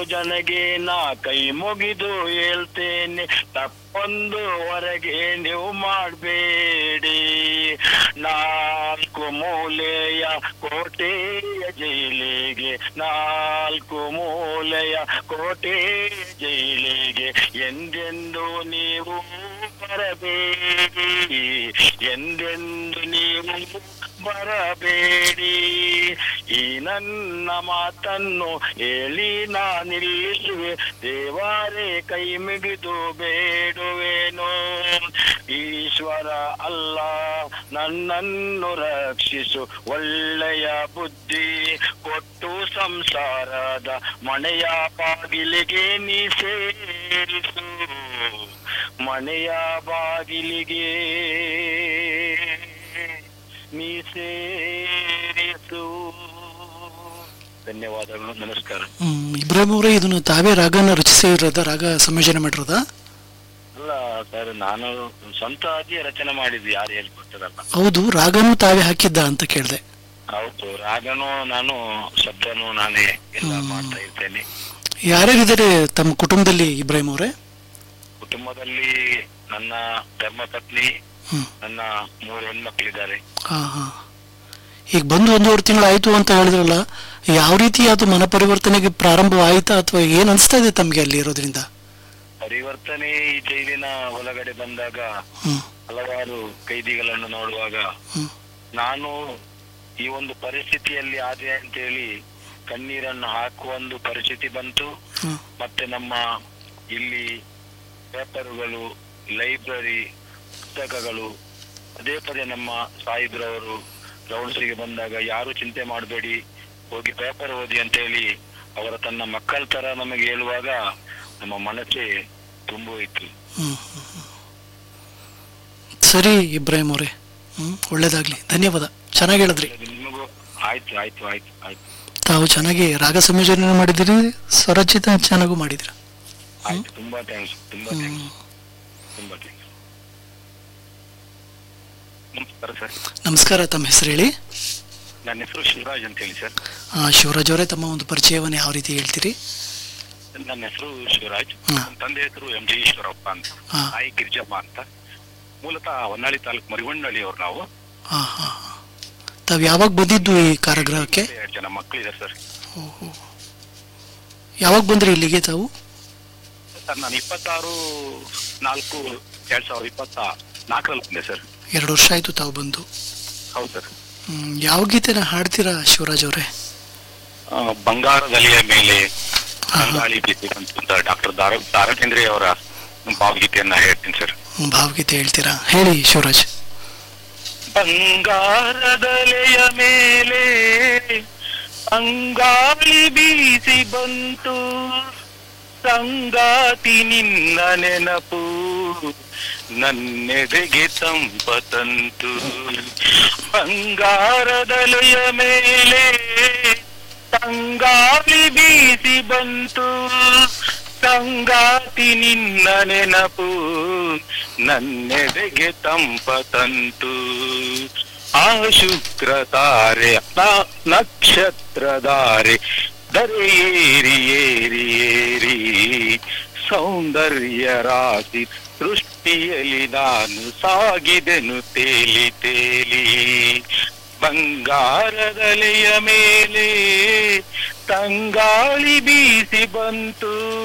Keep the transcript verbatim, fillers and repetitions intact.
ಜನಗೆ ನಾ ಕೈ ಮುಗಿದು ಹೇಳ್ತೇನೆ, ತಪ್ಪೊಂದು ಹೊರಗೆ ನೀವು ಮಾಡಬೇಡಿ. ನಾಲ್ಕು ಮೂಲೆಯ ಕೋಟೆಯ ಜೈಲಿಗೆ, ನಾಲ್ಕು ಮೂಲೆಯ ಕೋಟೆಯ ಜೈಲಿಗೆ ಎಂದೆಂದು ನೀವು ಬರಬೇಡಿ, ಎಂದೆಂದು ನೀವು ಬರಬೇಡಿ. ಈ ನನ್ನ ಮಾತನ್ನು ಹೇಳಿ ನಾ ನಿಲ್ಲಿಸುವೆ, ದೇವರೇ ಕೈ ಮುಗಿದು ಬೇಡುವೆನು. ಈಶ್ವರ ಅಲ್ಲ ನನ್ನನ್ನು ರಕ್ಷಿಸು, ಒಳ್ಳೆಯ ಬುದ್ಧಿ ಕೊಟ್ಟು ಸಂಸಾರದ ಮನೆಯ ಬಾಗಿಲಿಗೆ ನೀ ಸೇರಿಸು, ಮನೆಯ ಬಾಗಿಲಿಗೆ ನೀ ಸೇರಿಸು. ಧನ್ಯವಾದಗಳು, ನಮಸ್ಕಾರ. ಹ್ಮ್ ಇಬ್ರಾಹಿಂ ಅವರೇ, ಇದನ್ನು ತಾವೇ ರಾಗನ ರಚಿಸಿರೋದ, ರಾಗ ಸಂಯೋಜನೆ ಮಾಡಿರೋದ? ಅಲ್ಲ ಸರ್, ನಾನು ಸ್ವಂತವಾಗಿ ರಚನೆ ಮಾಡಿದ್ದು, ಯಾರು ಹೇಳ್ಕೊಡ್ತಾರಲ್ಲ. ಹೌದು, ರಾಗನೂ ತಾವೇ ಹಾಕಿದ್ದ ಅಂತ ಕೇಳಿದೆ. ಹೌದು, ರಾಗನೂ ನಾನು, ಶಬ್ದನೂ ನಾನೇ ಎಲ್ಲ ಮಾಡ್ತಾ ಇರ್ತೇನೆ. ಯಾರ್ಯಾರಿದ್ದಾರೆ ತಮ್ಮ ಕುಟುಂಬದಲ್ಲಿ ಇಬ್ರಾಹಿಂ ಅವರೇ? ಕುಟುಂಬದಲ್ಲಿ ನನ್ನ ಧರ್ಮಪತ್ನಿ, ನನ್ನ ಮೂರು ಹೆಣ್ಮಕ್ಳಿದ್ದಾರೆ. ಹಾ ಹಾ ಈಗ ಬಂದು ಒಂದೂವರೆ ತಿಂಗಳು ಆಯ್ತು ಅಂತ ಹೇಳಿದ್ರಲ್ಲ, ಯಾವ ರೀತಿ ಅದು ಮನ ಪರಿವರ್ತನೆಗೆ ಪ್ರಾರಂಭ ಆಯ್ತಾ ಅಥವಾ ಏನ್ ಅನ್ಸ್ತಾ ಇದೆ ತಮ್ಗೆ ಅಲ್ಲಿ ಇರೋದ್ರಿಂದ? ಪರಿವರ್ತನೆ ಈ ಜೈಲಿನ ಒಳಗಡೆ ಬಂದಾಗ, ಹಲವಾರು ಕೈದಿಗಳನ್ನು ನೋಡುವಾಗ, ನಾನು ಈ ಒಂದು ಪರಿಸ್ಥಿತಿಯಲ್ಲಿ ಆದೆ ಅಂತೇಳಿ ಕಣ್ಣೀರನ್ನು ಹಾಕುವ ಒಂದು ಪರಿಸ್ಥಿತಿ ಬಂತು. ಮತ್ತೆ ನಮ್ಮ ಇಲ್ಲಿ ಪೇಪರುಗಳು, ಲೈಬ್ರರಿ, ಪುಸ್ತಕಗಳು ಪದೇ ಪದೇ ನಮ್ಮ ಸಾಯಿಬ್ರವರು ರೌಂಡ್ಸಿಗೆ ಬಂದಾಗ, ಯಾರು ಚಿಂತೆ ಮಾಡಬೇಡಿ, ಹೋಗಿ ಪೇಪರ್ ಓದಿ ಅಂತ ಹೇಳಿ ಅವರ ತನ್ನ ಮಕ್ಕಳ ತರ ನಮಗೆ ಹೇಳುವಾಗ ನಮ್ಮ ಮನಸ್ಸೇ ತುಂಬೋಯಿತು. ಸರಿ ಇಬ್ರಾಹಿಂ ಅವರೇ, ಹ್ಮ್ ಒಳ್ಳೇದಾಗ್ಲಿ, ಧನ್ಯವಾದ, ಚೆನ್ನಾಗಿ ಹೇಳಿದ್ರಿ. ನಿಮಗೂ ಆಯ್ತು ಆಯ್ತು ಆಯ್ತು ಆಯ್ತು ತಾವು ಚೆನ್ನಾಗಿ ರಾಗ ಸಂಯೋಜನೆ ಮಾಡಿದಿರಿ, ಸ್ವರಚಿತ ಚೆನ್ನಾಗೂ ಮಾಡಿದಿರ. ಆಯ್ತು, ತುಂಬಾ ಥ್ಯಾಂಕ್ಸ್, ತುಂಬಾ ಥ್ಯಾಂಕ್ಸ್, ತುಂಬಾ ಥ್ಯಾಂಕ್ಸ್. ನಮಸ್ಕಾರ ಸರ್. ನಮಸ್ಕಾರ, ತಮ್ಮ ಹೆಸರು ಹೇಳಿ? ನನ್ನ ಹೆಸರು ಶಿವರಾಜ್ ಅಂತ ಹೇಳಿ ಸರ್. ಹಾ ಶಿವರಾಜ್ ಅವರೇ, ತಮ್ಮ ಒಂದು ಪರಿಚಯವನ್ನು ಯಾವ ರೀತಿ ಹೇಳ್ತೀರಿ? ನನ್ನ ಹೆಸರು ಶಿವರಾಜ್, ನನ್ನ ತಂದೆ ಹೆಸರು ಎಂ ಜಿ ಈಶ್ವರಪ್ಪ ಅಂತ, ತಾಯಿ ಗಿರಿಜಮ್ಮ ಅಂತ. ಮೂಲತಃ ಹೊನ್ನಾಳಿ ತಾಲೂಕು ಮರಿಗೊಂಡಳ್ಳಿ ಅವ್ರು ನಾವು. ಹಾ ಹಾ ತಾವ್ ಯಾವಾಗ ಬಂದಿದ್ದು ಈ ಕಾರಾಗೃಹಕ್ಕೆ? ಎರಡು ಜನ ಮಕ್ಕಳಿದೆ ಸರ್. ಯಾವಾಗ ಬಂದ್ರಿ ಇಲ್ಲಿಗೆ ತಾವು? ಸರ್ ನಾನು ಇಪ್ಪತ್ತಾರು ನಾಲ್ಕು ಎರಡ್ ಸಾವಿರದ ಇಪ್ಪತ್ತ ನಾಲ್ಕರಲ್ಲಿ ಬಂದೆ ಸರ್. ಎರಡು ವರ್ಷ ಆಯ್ತು ತಾವು ಬಂದು. ಹೌದು ಸರ್. ಹ್ಮ್ ಯಾವ ಗೀತೆನ ಹಾಡ್ತೀರಾ ಶಿವರಾಜ್ ಅವರೇ? ಬಂಗಾರದಲ್ಲಿಯ ಮೇಲೆ ಗಾಳಿ ಬೀಸಿ ಬಂತು ಅಂತ ಡಾಕ್ಟರ್ ದಾರಚಂದ್ರಿ ಅವರ ಭಾವಗೀತೆಯನ್ನ ಹೇಳ್ತೀನಿ ಸರ್. ಭಾವಗೀತೆ ಹೇಳ್ತೀರಾ? ಹೇಳಿ ಶಿವರಾಜ್. ಬಂಗಾರದಲೆಯ ಮೇಲೆ ಅಂಗಾಳಿ ಬೀಸಿ ಬಂತು, ಸಂಗಾತಿ ನಿನ್ನ ನೆನಪು ನನ್ನೆದೆಗೆ ತಂಪ ತಂತು. ಬಂಗಾರದಲೆಯ ಮೇಲೆ ತಂಗಾಳಿ ಬೀಸಿ ಬಂತು, ಸಂಗಾತಿ ನಿನ್ನ ನೆನಪು ನನ್ನೆದೆಗೆ ತಂಪ ತಂತು. ಆ ಶುಕ್ರ ತಾರೆ ನಕ್ಷತ್ರಧಾರೆ ದರೆ ಏರಿ ಏರಿ ಏರಿ ಸೌಂದರ್ಯ ರಾಶಿ ಸೃಷ್ಟಿಯಲ್ಲಿ ನಾನು ಸಾಗಿದೆನು ತೇಲಿ ತೇಲಿ. ಬಂಗಾರದಲೆಯ ಮೇಲೆ ತಂಗಾಳಿ ಬೀಸಿ ಬಂತು.